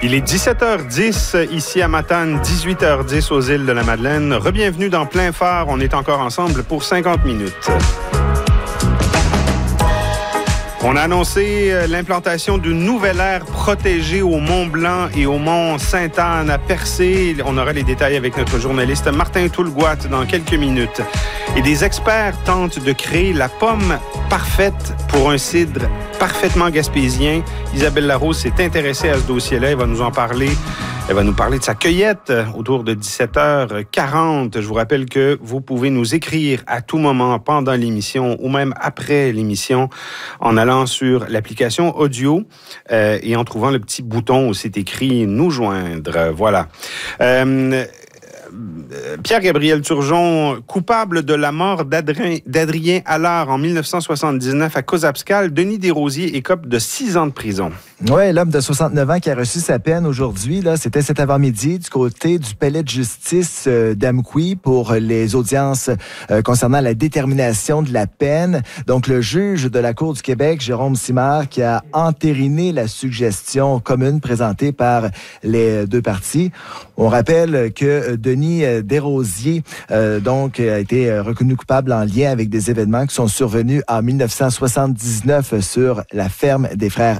Il est 17h10 ici à Matane, 18h10 aux îles de la Madeleine. Rebienvenue dans Plein Phare. On est encore ensemble pour 50 minutes. On a annoncé l'implantation d'une nouvelle aire protégée au Mont-Blanc et au Mont-Sainte-Anne à Percé. On aura les détails avec notre journaliste Martin Toulgoat dans quelques minutes. Et des experts tentent de créer la pomme parfaite pour un cidre parfaitement gaspésien. Isabelle Larose s'est intéressée à ce dossier-là. Elle va nous en parler. Elle va nous parler de sa cueillette autour de 17h40. Je vous rappelle que vous pouvez nous écrire à tout moment pendant l'émission ou même après l'émission en allant sur l'application audio et en trouvant le petit bouton où c'est écrit « Nous joindre ». Voilà. Pierre-Gabriel Turgeon, coupable de la mort d'Adrien Allard en 1979 à Cozapscal, Denis Desrosiers écope de 6 ans de prison. Oui, l'homme de 69 ans qui a reçu sa peine aujourd'hui, là, c'était cet avant-midi du côté du palais de justice d'Amqui pour les audiences concernant la détermination de la peine. Donc, le juge de la Cour du Québec, Jérôme Simard, qui a entériné la suggestion commune présentée par les deux parties. On rappelle que Denis Desrosiers, donc, a été reconnu coupable en lien avec des événements qui sont survenus en 1979 sur la ferme des frères